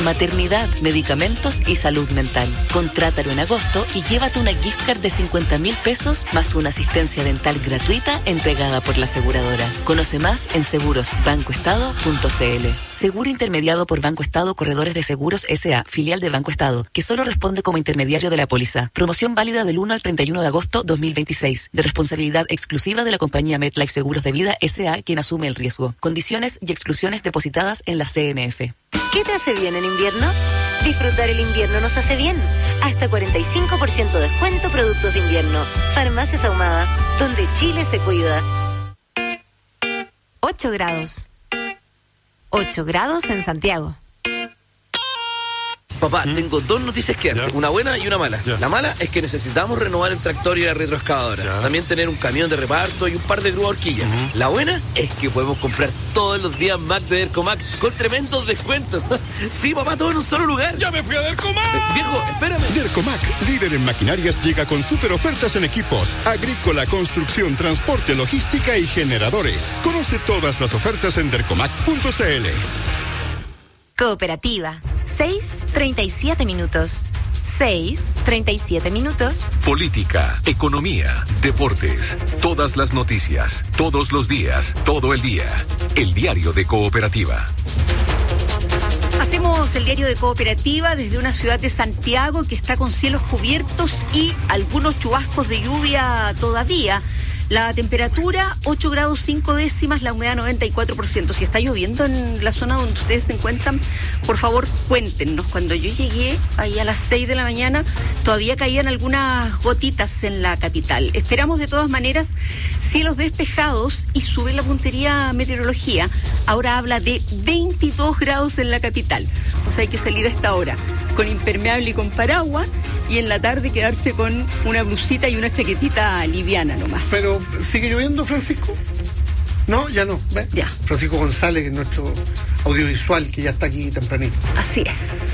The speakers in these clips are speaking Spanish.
maternidad, medicamentos y salud mental. Contrátalo en agosto y llévate una gift card de 50.000 pesos más una asistencia dental gratuita entregada por la aseguradora. Conoce más en segurosbancoestado.cl. Seguro intermediado por Banco Estado Corredores de Seguros S.A., filial de Banco Estado, que solo responde como intermediario de la póliza. Promoción válida del 1 al 31 de agosto 2026. De responsabilidad exclusiva de la compañía MetLife Seguros de Vida S.A., quien asume el riesgo. Condiciones y exclusiones depositadas en la CMF. ¿Qué te hace bien en invierno? Disfrutar el invierno nos hace bien. Hasta 45% descuento productos de invierno. Farmacias Ahumada, donde Chile se cuida. 8 grados. 8 grados en Santiago. Papá, tengo dos noticias que darte, una buena y una mala. La mala es que necesitamos renovar el tractor y la retroexcavadora. También tener un camión de reparto y un par de grúas horquillas. La buena es que podemos comprar todos los días Mac de Dercomac con tremendos descuentos. Sí, papá, todo en un solo lugar. ¡Ya me fui a Dercomac! Viejo, espérame. Dercomac, líder en maquinarias, llega con super ofertas en equipos agrícola, construcción, transporte, logística y generadores. Conoce todas las ofertas en dercomac.cl. Cooperativa. 6:37 minutos. 6:37 minutos. Política, economía, deportes, todas las noticias, todos los días, todo el día. El diario de Cooperativa. Hacemos el diario de Cooperativa desde una ciudad de Santiago que está con cielos cubiertos y algunos chubascos de lluvia todavía. La temperatura, 8 grados 5 décimas, la humedad 94%. Si está lloviendo en la zona donde ustedes se encuentran, por favor, cuéntenos. Cuando yo llegué ahí a las 6 de la mañana, todavía caían algunas gotitas en la capital. Esperamos de todas maneras cielos despejados y sube la puntería meteorología. Ahora habla de 22 grados en la capital. O sea, hay que salir a esta hora con impermeable y con paraguas, y en la tarde quedarse con una blusita y una chaquetita liviana nomás. Pero, ¿sigue lloviendo, Francisco? No, ya no. ¿Ves? Ya. Francisco González, que es nuestro audiovisual, que ya está aquí tempranito. Así es.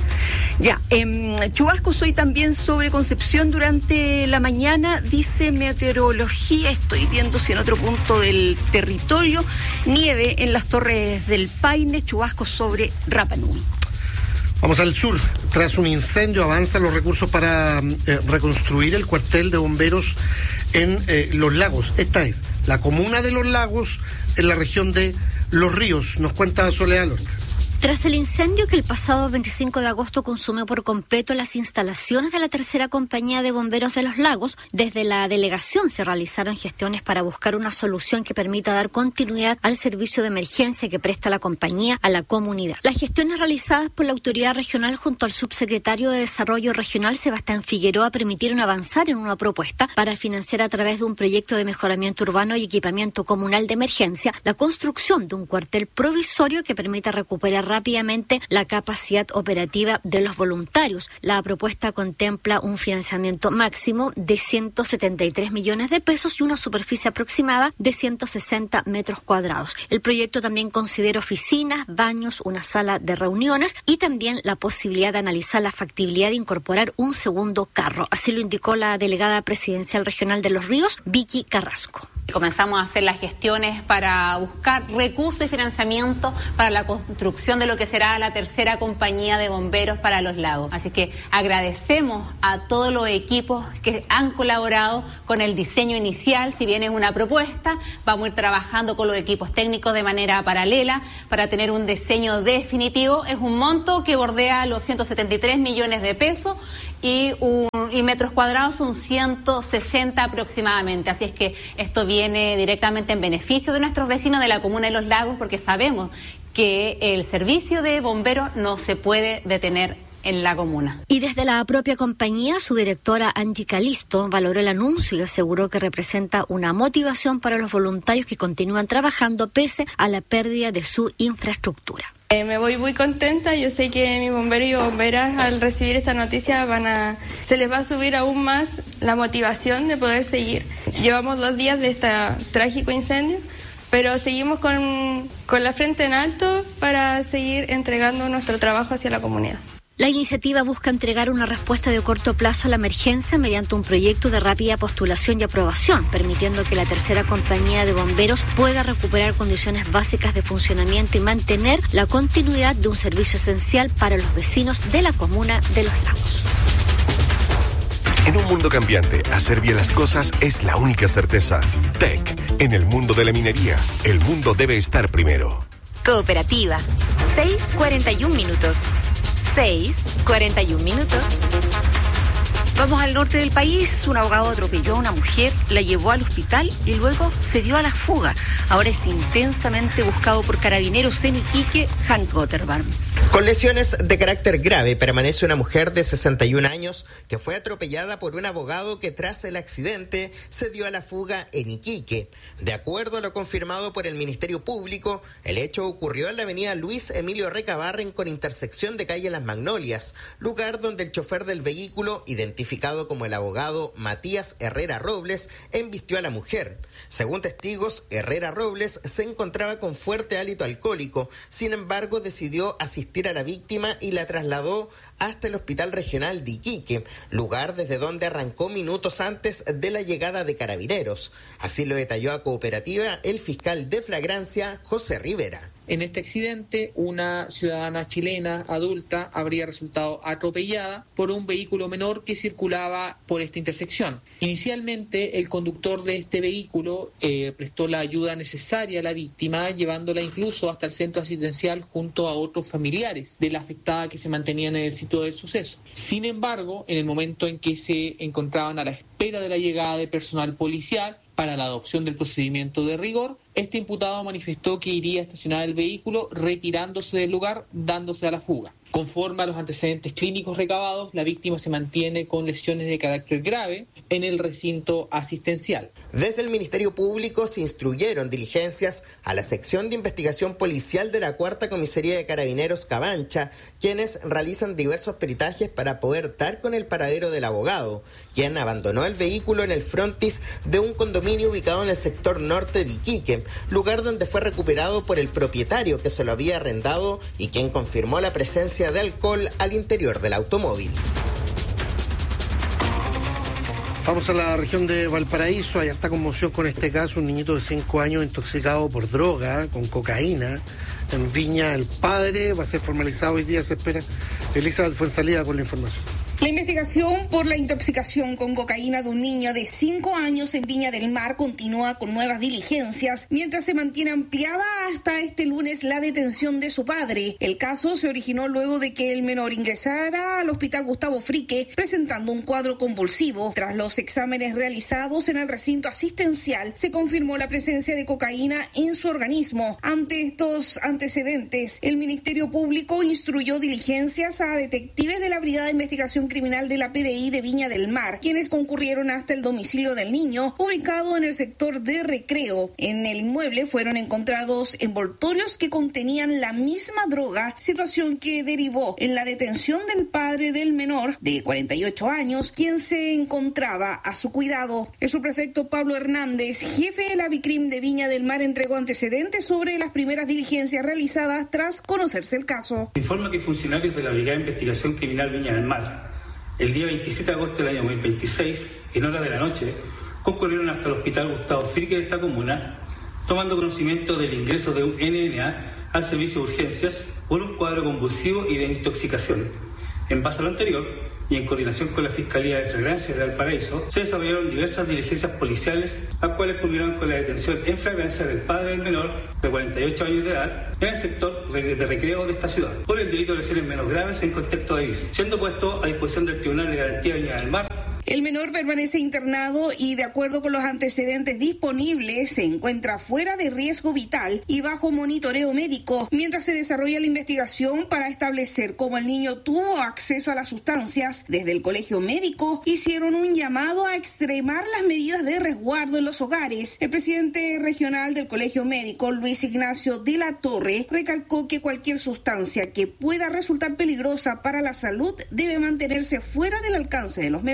Ya, chubascos hoy también sobre Concepción durante la mañana, dice meteorología. Estoy viendo si en otro punto del territorio, nieve en las Torres del Paine, chubascos sobre Rapa Nui. Vamos al sur. Tras un incendio avanzan los recursos para reconstruir el cuartel de bomberos en Los Lagos. Esta es la comuna de Los Lagos, en la región de Los Ríos. Nos cuenta Soledad Lorca. Tras el incendio que el pasado 25 de agosto consumió por completo las instalaciones de la tercera compañía de bomberos de Los Lagos, desde la delegación se realizaron gestiones para buscar una solución que permita dar continuidad al servicio de emergencia que presta la compañía a la comunidad. Las gestiones realizadas por la autoridad regional junto al subsecretario de Desarrollo Regional Sebastián Figueroa permitieron avanzar en una propuesta para financiar a través de un proyecto de mejoramiento urbano y equipamiento comunal de emergencia la construcción de un cuartel provisorio que permita recuperar rápidamente la capacidad operativa de los voluntarios. La propuesta contempla un financiamiento máximo de 173 millones de pesos y una superficie aproximada de 160 metros cuadrados. El proyecto también considera oficinas, baños, una sala de reuniones y también la posibilidad de analizar la factibilidad de incorporar un segundo carro. Así lo indicó la delegada presidencial regional de Los Ríos, Vicky Carrasco. Comenzamos a hacer las gestiones para buscar recursos y financiamiento para la construcción de lo que será la tercera compañía de bomberos para Los Lagos. Así que agradecemos a todos los equipos que han colaborado con el diseño inicial. Si bien es una propuesta, vamos a ir trabajando con los equipos técnicos de manera paralela para tener un diseño definitivo. Es un monto que bordea los 173 millones de pesos y metros cuadrados son 160 aproximadamente. Así es que esto viene directamente en beneficio de nuestros vecinos de la comuna de Los Lagos, porque sabemos que el servicio de bomberos no se puede detener en la comuna. Y desde la propia compañía, su directora Angie Calisto valoró el anuncio y aseguró que representa una motivación para los voluntarios que continúan trabajando pese a la pérdida de su infraestructura. Me voy muy contenta. Yo sé que mis bomberos y bomberas al recibir esta noticia se les va a subir aún más la motivación de poder seguir. Llevamos 2 días de este trágico incendio, pero seguimos con la frente en alto para seguir entregando nuestro trabajo hacia la comunidad. La iniciativa busca entregar una respuesta de corto plazo a la emergencia mediante un proyecto de rápida postulación y aprobación, permitiendo que la tercera compañía de bomberos pueda recuperar condiciones básicas de funcionamiento y mantener la continuidad de un servicio esencial para los vecinos de la comuna de Los Lagos. En un mundo cambiante, hacer bien las cosas es la única certeza. TEC, en el mundo de la minería, el mundo debe estar primero. Cooperativa, 6:41 minutos. 6:41 minutos. Vamos al norte del país. Un abogado atropelló a una mujer, la llevó al hospital y luego se dio a la fuga. Ahora es intensamente buscado por carabineros en Iquique, Hans Gotterbaum. Con lesiones de carácter grave permanece una mujer de 61 años que fue atropellada por un abogado que tras el accidente se dio a la fuga en Iquique. De acuerdo a lo confirmado por el Ministerio Público, el hecho ocurrió en la avenida Luis Emilio Recabarren con intersección de calle Las Magnolias, lugar donde el chofer del vehículo, identificado como el abogado Matías Herrera Robles, embistió a la mujer. Según testigos, Herrera Robles se encontraba con fuerte hálito alcohólico, sin embargo decidió asistir a la víctima y la trasladó hasta el Hospital Regional de Iquique, lugar desde donde arrancó minutos antes de la llegada de carabineros. Así lo detalló a Cooperativa el fiscal de flagrancia, José Rivera. En este accidente, una ciudadana chilena adulta habría resultado atropellada por un vehículo menor que circulaba por esta intersección. Inicialmente, el conductor de este vehículo prestó la ayuda necesaria a la víctima, llevándola incluso hasta el centro asistencial junto a otros familiares de la afectada que se mantenían en el sitio del suceso. Sin embargo, en el momento en que se encontraban a la espera de la llegada de personal policial para la adopción del procedimiento de rigor, este imputado manifestó que iría a estacionar el vehículo retirándose del lugar, dándose a la fuga. Conforme a los antecedentes clínicos recabados, la víctima se mantiene con lesiones de carácter grave en el recinto asistencial. Desde el Ministerio Público se instruyeron diligencias a la sección de investigación policial de la Cuarta Comisaría de Carabineros Cabancha, quienes realizan diversos peritajes para poder dar con el paradero del abogado, quien abandonó el vehículo en el frontis de un condominio ubicado en el sector norte de Iquique, lugar donde fue recuperado por el propietario que se lo había arrendado y quien confirmó la presencia de alcohol al interior del automóvil. Vamos a la región de Valparaíso. Hay harta conmoción con este caso. Un niñito de 5 años intoxicado por droga, con cocaína, en Viña el Padre. Va a ser formalizado hoy día, se espera. Elizabeth Fuenzalida con la información. La investigación por la intoxicación con cocaína de un niño de 5 años en Viña del Mar continúa con nuevas diligencias, mientras se mantiene ampliada hasta este lunes la detención de su padre. El caso se originó luego de que el menor ingresara al hospital Gustavo Frique presentando un cuadro convulsivo. Tras los exámenes realizados en el recinto asistencial, se confirmó la presencia de cocaína en su organismo. Ante estos antecedentes, el Ministerio Público instruyó diligencias a detectives de la Brigada de Investigación Criminal de la PDI de Viña del Mar, quienes concurrieron hasta el domicilio del niño, ubicado en el sector de Recreo. En el inmueble fueron encontrados envoltorios que contenían la misma droga, situación que derivó en la detención del padre del menor, de 48 años, quien se encontraba a su cuidado. El subprefecto Pablo Hernández, jefe de la Vicrim de Viña del Mar, entregó antecedentes sobre las primeras diligencias realizadas tras conocerse el caso. Informa que funcionarios de la Brigada de Investigación Criminal Viña del Mar, el día 27 de agosto del año 2026, en horas de la noche, concurrieron hasta el hospital Gustavo Frique de esta comuna, tomando conocimiento del ingreso de un NNA al servicio de urgencias por un cuadro convulsivo y de intoxicación. En base a lo anterior, y en coordinación con la Fiscalía de Flagrancia de Valparaíso, se desarrollaron diversas diligencias policiales, las cuales culminaron con la detención en flagrancia del padre del menor, de 48 años de edad, en el sector de Recreo de esta ciudad, por el delito de lesiones menos graves en contexto de vicio, siendo puesto a disposición del Tribunal de Garantía de Viña del Mar. El menor permanece internado y, de acuerdo con los antecedentes disponibles, se encuentra fuera de riesgo vital y bajo monitoreo médico, mientras se desarrolla la investigación para establecer cómo el niño tuvo acceso a las sustancias. Desde el colegio médico hicieron un llamado a extremar las medidas de resguardo en los hogares. El presidente regional del colegio médico, Luis Ignacio de la Torre, recalcó que cualquier sustancia que pueda resultar peligrosa para la salud debe mantenerse fuera del alcance de los menores.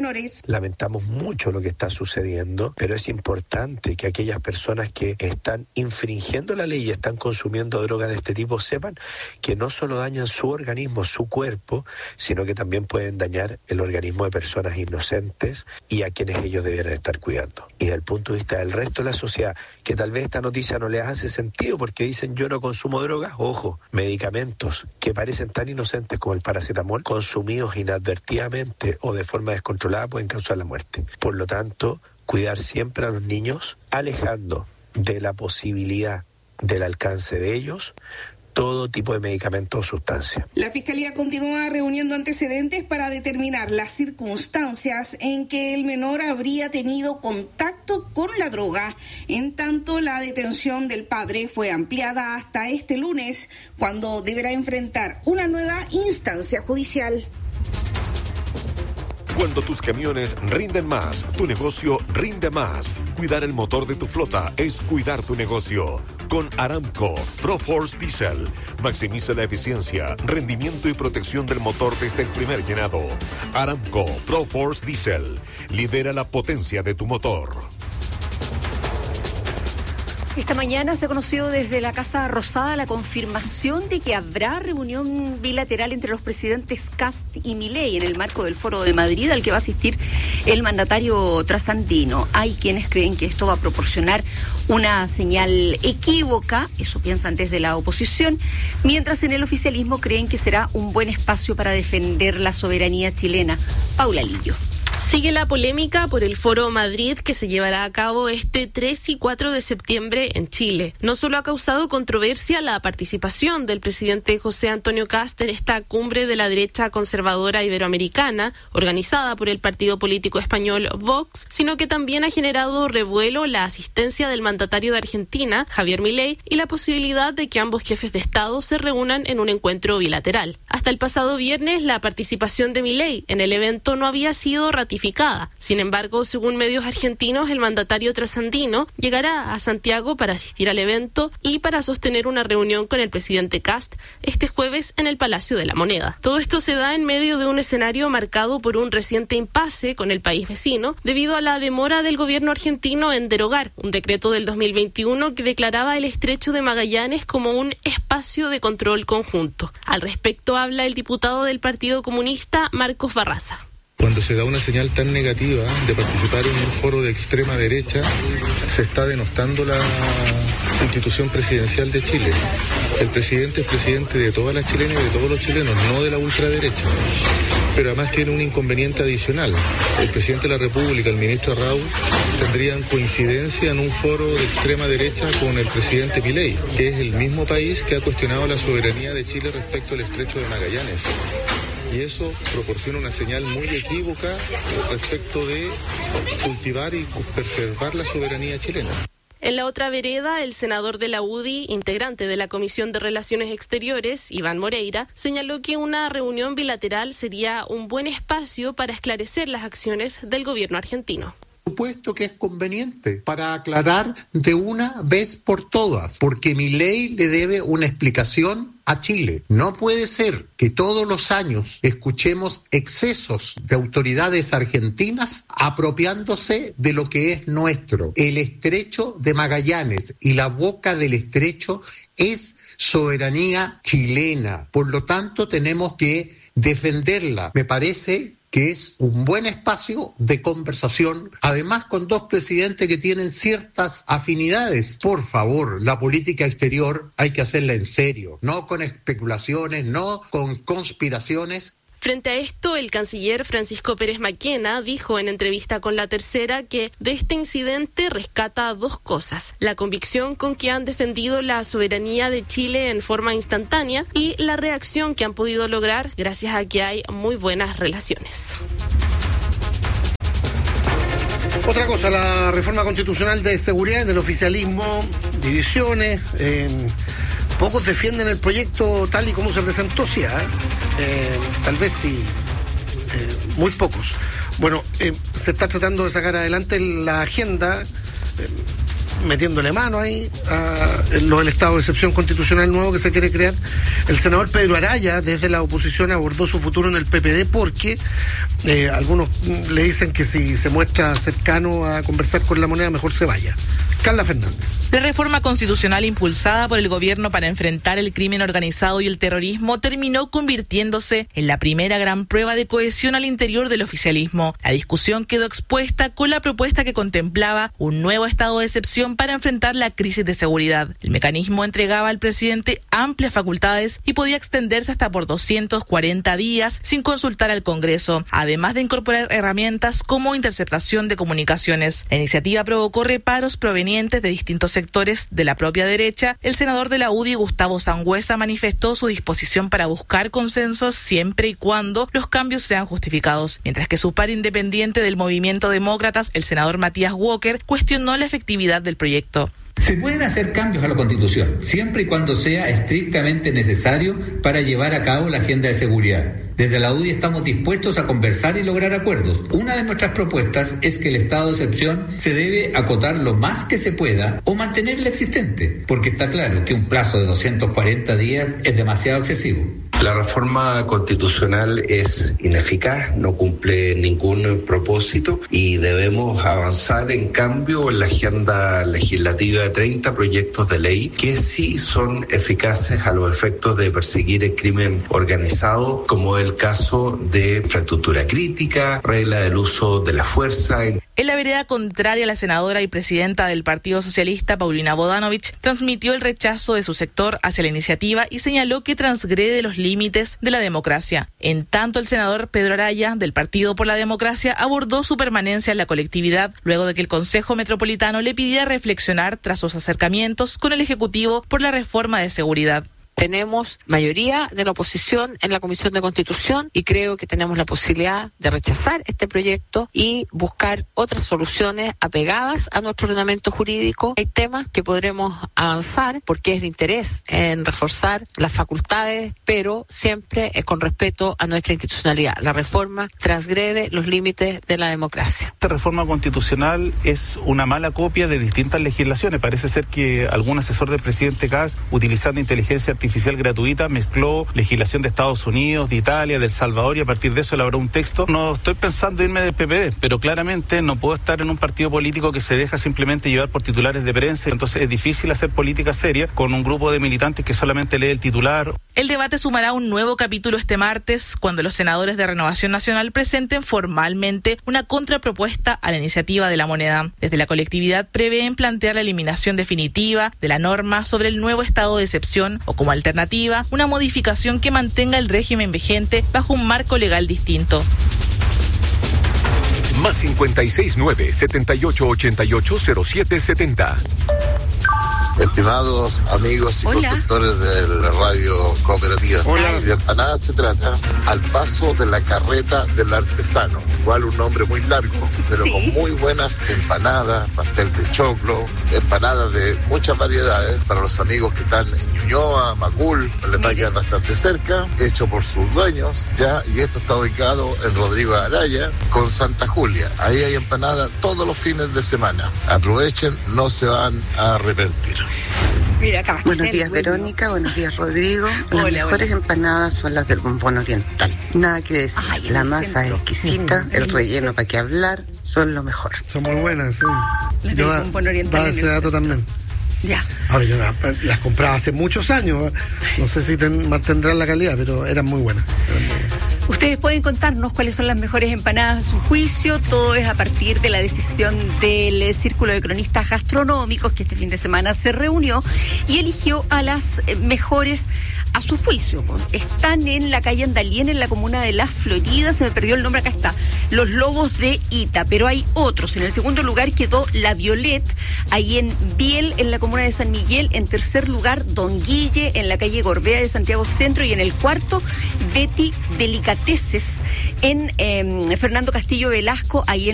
lamentamos mucho lo que está sucediendo, pero es importante que aquellas personas que están infringiendo la ley y están consumiendo drogas de este tipo sepan que no solo dañan su organismo, su cuerpo, sino que también pueden dañar el organismo de personas inocentes y a quienes ellos debieran estar cuidando. Y desde el punto de vista del resto de la sociedad, que tal vez esta noticia no les hace sentido porque dicen yo no consumo drogas, ojo, medicamentos que parecen tan inocentes como el paracetamol, consumidos inadvertidamente o de forma descontrolada pueden causar la muerte. Por lo tanto, cuidar siempre a los niños, alejando de la posibilidad del alcance de ellos todo tipo de medicamento o sustancia. La Fiscalía continúa reuniendo antecedentes para determinar las circunstancias en que el menor habría tenido contacto con la droga. En tanto, la detención del padre fue ampliada hasta este lunes, cuando deberá enfrentar una nueva instancia judicial. Cuando tus camiones rinden más, tu negocio rinde más. Cuidar el motor de tu flota es cuidar tu negocio. Con Aramco ProForce Diesel. Maximiza la eficiencia, rendimiento y protección del motor desde el primer llenado. Aramco ProForce Diesel. Lidera la potencia de tu motor. Esta mañana se ha conocido desde la Casa Rosada la confirmación de que habrá reunión bilateral entre los presidentes Kast y Milei en el marco del Foro de Madrid al que va a asistir el mandatario trasandino. Hay quienes creen que esto va a proporcionar una señal equívoca, eso piensan desde la oposición, mientras en el oficialismo creen que será un buen espacio para defender la soberanía chilena. Paula Lillo. Sigue la polémica por el Foro Madrid que se llevará a cabo este 3 y 4 de septiembre en Chile. No solo ha causado controversia la participación del presidente José Antonio Kast en esta cumbre de la derecha conservadora iberoamericana, organizada por el partido político español Vox, sino que también ha generado revuelo la asistencia del mandatario de Argentina, Javier Milei, y la posibilidad de que ambos jefes de Estado se reúnan en un encuentro bilateral. Hasta el pasado viernes, la participación de Milei en el evento no había sido ratificada. Sin embargo, según medios argentinos, el mandatario trasandino llegará a Santiago para asistir al evento y para sostener una reunión con el presidente Kast este jueves en el Palacio de la Moneda. Todo esto se da en medio de un escenario marcado por un reciente impasse con el país vecino debido a la demora del gobierno argentino en derogar un decreto del 2021 que declaraba el Estrecho de Magallanes como un espacio de control conjunto. Al respecto habla el diputado del Partido Comunista, Marcos Barraza. Cuando se da una señal tan negativa de participar en un foro de extrema derecha, se está denostando la institución presidencial de Chile. El presidente es presidente de todas las chilenas y de todos los chilenos, no de la ultraderecha. Pero además tiene un inconveniente adicional. El presidente de la República, el ministro Raúl, tendrían coincidencia en un foro de extrema derecha con el presidente Milei, que es el mismo país que ha cuestionado la soberanía de Chile respecto al Estrecho de Magallanes. Y eso proporciona una señal muy equívoca respecto de cultivar y preservar la soberanía chilena. En la otra vereda, el senador de la UDI, integrante de la Comisión de Relaciones Exteriores, Iván Moreira, señaló que una reunión bilateral sería un buen espacio para esclarecer las acciones del gobierno argentino. Supuesto que es conveniente para aclarar de una vez por todas, porque Milei le debe una explicación a Chile. No puede ser que todos los años escuchemos excesos de autoridades argentinas apropiándose de lo que es nuestro. El Estrecho de Magallanes y la boca del Estrecho es soberanía chilena. Por lo tanto, tenemos que defenderla. Me parece que es un buen espacio de conversación, además con dos presidentes que tienen ciertas afinidades. Por favor, la política exterior hay que hacerla en serio, no con especulaciones, no con conspiraciones. Frente a esto, el canciller Francisco Pérez Maquena dijo en entrevista con La Tercera que de este incidente rescata dos cosas: la convicción con que han defendido la soberanía de Chile en forma instantánea y la reacción que han podido lograr gracias a que hay muy buenas relaciones. Otra cosa, la reforma constitucional de seguridad en el oficialismo, divisiones. Pocos defienden el proyecto tal y como se presentó, sí, tal vez sí, muy pocos. Bueno, se está tratando de sacar adelante la agenda. metiéndole mano ahí a lo del estado de excepción constitucional nuevo que se quiere crear. El senador Pedro Araya, desde la oposición, abordó su futuro en el PPD porque algunos le dicen que si se muestra cercano a conversar con La Moneda, mejor se vaya. Carla Fernández. La reforma constitucional impulsada por el gobierno para enfrentar el crimen organizado y el terrorismo terminó convirtiéndose en la primera gran prueba de cohesión al interior del oficialismo. La discusión quedó expuesta con la propuesta que contemplaba un nuevo estado de excepción para enfrentar la crisis de seguridad. El mecanismo entregaba al presidente amplias facultades y podía extenderse hasta por 240 días sin consultar al Congreso, además de incorporar herramientas como interceptación de comunicaciones. La iniciativa provocó reparos provenientes de distintos sectores de la propia derecha. El senador de la UDI, Gustavo Sangüesa, manifestó su disposición para buscar consensos siempre y cuando los cambios sean justificados, mientras que su par independiente del movimiento Demócratas, el senador Matías Walker, cuestionó la efectividad del proyecto. Se pueden hacer cambios a la Constitución, siempre y cuando sea estrictamente necesario para llevar a cabo la agenda de seguridad. Desde la UDI estamos dispuestos a conversar y lograr acuerdos. Una de nuestras propuestas es que el estado de excepción se debe acotar lo más que se pueda o mantener el existente, porque está claro que un plazo de 240 días es demasiado excesivo. La reforma constitucional es ineficaz, no cumple ningún propósito y debemos avanzar en cambio en la agenda legislativa de 30 proyectos de ley que sí son eficaces a los efectos de perseguir el crimen organizado, como el caso de infraestructura crítica, regla del uso de la fuerza. En la vereda contraria, la senadora y presidenta del Partido Socialista, Paulina Bodanovich, transmitió el rechazo de su sector hacia la iniciativa y señaló que transgrede los límites de la democracia. En tanto, el senador Pedro Araya, del Partido por la Democracia, abordó su permanencia en la colectividad luego de que el Consejo Metropolitano le pidiera reflexionar tras sus acercamientos con el Ejecutivo por la reforma de seguridad. Tenemos mayoría de la oposición en la Comisión de Constitución y creo que tenemos la posibilidad de rechazar este proyecto y buscar otras soluciones apegadas a nuestro ordenamiento jurídico. Hay temas que podremos avanzar porque es de interés en reforzar las facultades, pero siempre con respeto a nuestra institucionalidad. La reforma transgrede los límites de la democracia. Esta reforma constitucional es una mala copia de distintas legislaciones. Parece ser que algún asesor del presidente Kast, utilizando inteligencia artificial gratuita, mezcló legislación de Estados Unidos, de Italia, de El Salvador y a partir de eso elaboró un texto. No estoy pensando irme del PPD, pero claramente no puedo estar en un partido político que se deja simplemente llevar por titulares de prensa. Entonces es difícil hacer política seria con un grupo de militantes que solamente lee el titular. El debate sumará un nuevo capítulo este martes cuando los senadores de Renovación Nacional presenten formalmente una contrapropuesta a la iniciativa de La Moneda. Desde la colectividad prevén plantear la eliminación definitiva de la norma sobre el nuevo estado de excepción o como alternativa, una modificación que mantenga el régimen vigente bajo un marco legal distinto. Más 569-7888-0770. Estimados amigos y conductores de la radio cooperativa. Hola. De empanadas se trata al paso de la carreta del artesano. Igual un nombre muy largo, pero sí, con muy buenas empanadas, pastel de choclo, empanadas de muchas variedades para los amigos que están en Ñuñoa, Macul, les va a quedar bastante cerca, hecho por sus dueños, ya, y esto está ubicado en Rodrigo Araya con Santa Julia. Ahí hay empanadas todos los fines de semana. Aprovechen, no se van a arrepentir. Mira, acá. Buenos días, Verónica. Buenos días, Rodrigo. Las mejores empanadas son las del Bombón Oriental. Nada que decir. La masa es exquisita, el relleno para qué hablar, son lo mejor. Son muy buenas, sí. Las del Bombón Oriental. Da ese dato también. Ya. Ahora yo las compraba hace muchos años. No sé si mantendrán la calidad, pero eran muy buenas. Ustedes pueden contarnos cuáles son las mejores empanadas a su juicio. Todo es a partir de la decisión del Círculo de Cronistas Gastronómicos, que este fin de semana se reunió y eligió a las mejores a su juicio. Están en la calle Andalien, en la comuna de Las Floridas. Se me perdió el nombre, acá está. Los Lobos de Ita, pero hay otros. En el segundo lugar quedó La Violet, ahí en Biel, en la comuna de San Miguel. En tercer lugar, Don Guille, en la calle Gorbea de Santiago Centro. Y en el cuarto, Betty Delicateces, en Fernando Castillo Velasco, ahí en